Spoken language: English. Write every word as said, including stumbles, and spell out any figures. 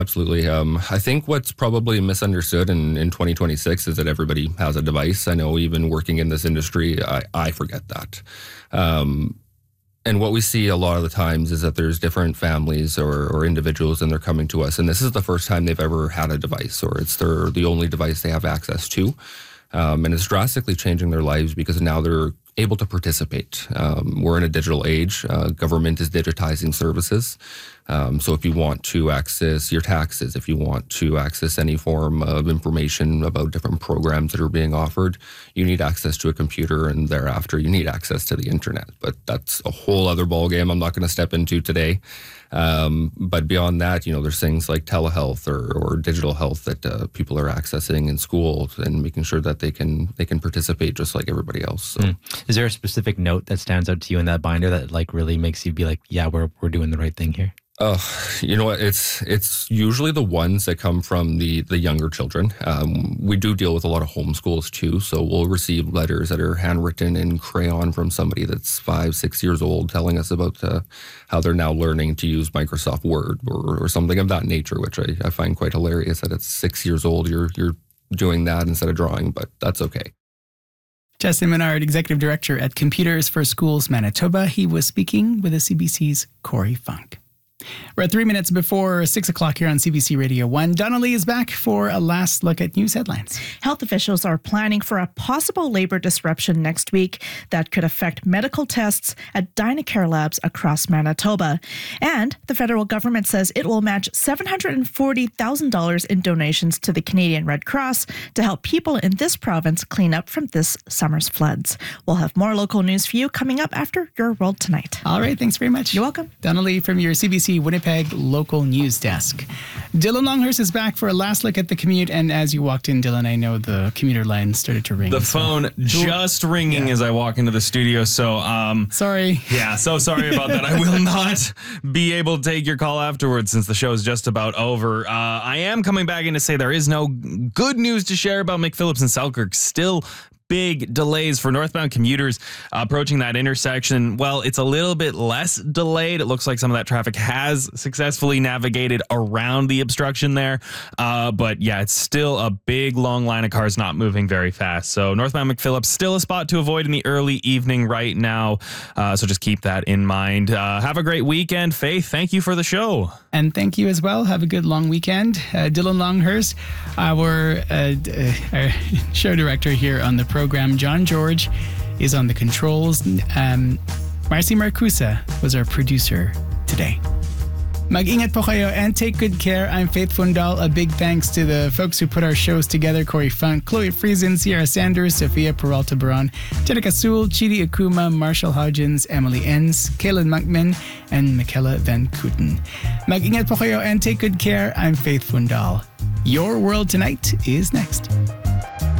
Absolutely. Um, I think what's probably misunderstood in, in twenty twenty-six is that everybody has a device. I know even working in this industry, I, I forget that. Um, and what we see a lot of the times is that there's different families or, or individuals and they're coming to us and this is the first time they've ever had a device or it's their the only device they have access to. Um, and it's drastically changing their lives because now they're able to participate. Um, we're in a digital age. Uh, government is digitizing services. Um, so if you want to access your taxes, if you want to access any form of information about different programs that are being offered, you need access to a computer and thereafter you need access to the internet. But that's a whole other ballgame I'm not going to step into today. Um, but beyond that, you know, there's things like telehealth or, or digital health that uh, people are accessing in schools and making sure that they can they can participate just like everybody else. So. Mm. Is there a specific note that stands out to you in that binder that like really makes you be like, yeah, we're we're doing the right thing here? Oh, you know what? It's it's usually the ones that come from the the younger children. Um, we do deal with a lot of homeschools too, so we'll receive letters that are handwritten in crayon from somebody that's five, six years old, telling us about uh, how they're now learning to use Microsoft Word or, or something of that nature, which I, I find quite hilarious. That it's six years old, you're you're doing that instead of drawing, but that's okay. Justin Menard, Executive Director at Computers for Schools Manitoba. He was speaking with the C B C's Corey Funk. We're at three minutes before six o'clock here on C B C Radio one. Donna Lee is back for a last look at news headlines. Health officials are planning for a possible labor disruption next week that could affect medical tests at Dynacare labs across Manitoba. And the federal government says it will match seven hundred forty thousand dollars in donations to the Canadian Red Cross to help people in this province clean up from this summer's floods. We'll have more local news for you coming up after Your World Tonight. All right, thanks very much. You're welcome. Donna Lee from your C B C Winnipeg local news desk. Dylan Longhurst is back for a last look at the commute. And as you walked in, Dylan, I know the commuter line started to ring. The so. phone just ringing yeah. as I walk into the studio. So, um, sorry. Yeah, so sorry about that. I will not be able to take your call afterwards since the show is just about over. Uh, I am coming back in to say there is no good news to share about McPhillips and Selkirk. Still big delays for northbound commuters uh, approaching that intersection. Well, it's a little bit less delayed. It looks like some of that traffic has successfully navigated around the obstruction there. Uh, but yeah, it's still a big, long line of cars not moving very fast. So northbound McPhillips, still a spot to avoid in the early evening right now. Uh, so just keep that in mind. Uh, have a great weekend. Faith, thank you for the show. And thank you as well. Have a good long weekend. Uh, Dylan Longhurst, our, uh, d- our show director here on the program. Program. John George is on the controls. Um, Marcy Marcusa was our producer today. Mag-ingat po kayo and take good care. I'm Faith Fundal. A big thanks to the folks who put our shows together. Corey Funk, Chloe Friesen, Sierra Sanders, Sophia Peralta Baron, Jenica Sewell, Chidi Akuma, Marshall Hodgins, Emily Enns, Kaylin Monkman, and Michaela Van Kooten. Mag-ingat po kayo and take good care. I'm Faith Fundal. Your World Tonight is next.